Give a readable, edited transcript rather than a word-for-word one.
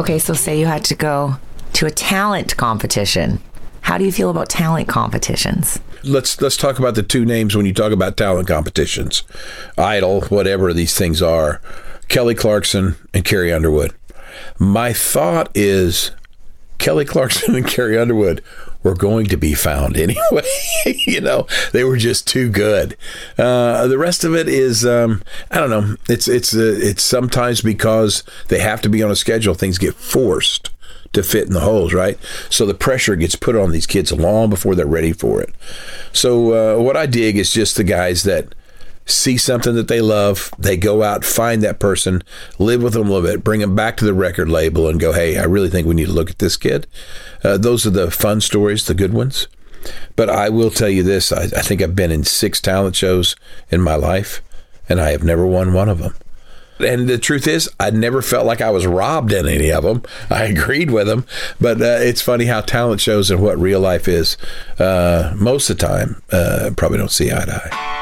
Okay, so say you had to go to a talent competition. How do you feel about talent competitions? Let's talk about the two names when you talk about talent competitions. Idol, whatever these things are. Kelly Clarkson and Carrie Underwood. My thought is Kelly Clarkson and Carrie Underwood were going to be found anyway. They were just too good. The rest of it is, I don't know. It's sometimes because they have to be on a schedule, things get forced to fit in the holes, right? So the pressure gets put on these kids long before they're ready for it. So what I dig is just the guys that see something that they love, they go out, find that person, live with them a little bit, bring them back to the record label and go, hey, I really think we need to look at this kid. Those are the fun stories, the good ones. But I will tell you this, I think I've been in 6 talent shows in my life, and I have never won one of them. And the truth is, I never felt like I was robbed in any of them. I agreed with them. But it's funny how talent shows and what real life is, most of the time, probably don't see eye to eye.